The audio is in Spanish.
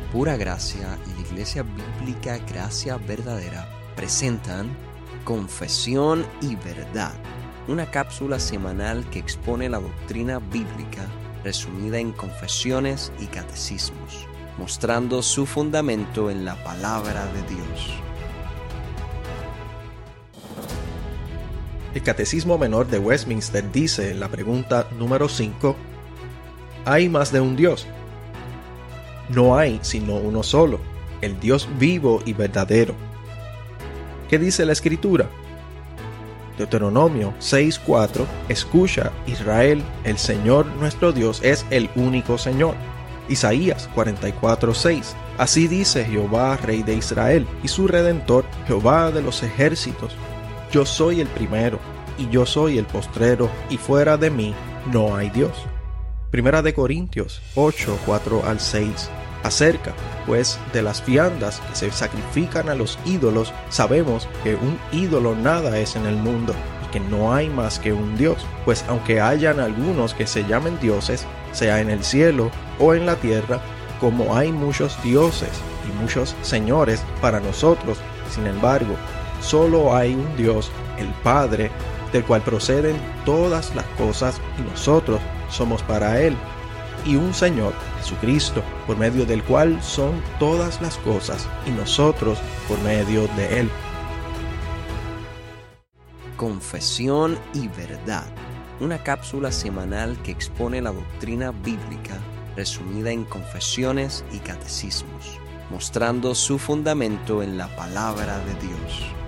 Pura Gracia y la Iglesia Bíblica Gracia Verdadera presentan Confesión y Verdad, una cápsula semanal que expone la doctrina bíblica resumida en confesiones y catecismos, mostrando su fundamento en la palabra de Dios. El Catecismo Menor de Westminster dice en la pregunta número 5: ¿hay más de un Dios? No hay sino uno solo, el Dios vivo y verdadero. ¿Qué dice la Escritura? Deuteronomio 6:4: Escucha, Israel, el Señor nuestro Dios es el único Señor. Isaías 44:6: Así dice Jehová, Rey de Israel, y su Redentor, Jehová de los ejércitos: Yo soy el primero, y yo soy el postrero, y fuera de mí no hay Dios. Primera de Corintios 8:4-6: Acerca, pues, de las viandas que se sacrifican a los ídolos, sabemos que un ídolo nada es en el mundo, y que no hay más que un Dios. Pues aunque hayan algunos que se llamen dioses, sea en el cielo o en la tierra, como hay muchos dioses y muchos señores para nosotros, sin embargo, solo hay un Dios, el Padre, del cual proceden todas las cosas, y nosotros somos para Él, y un Señor, Jesucristo, por medio del cual son todas las cosas, y nosotros por medio de Él. Confesión y Verdad, una cápsula semanal que expone la doctrina bíblica resumida en confesiones y catecismos, mostrando su fundamento en la palabra de Dios.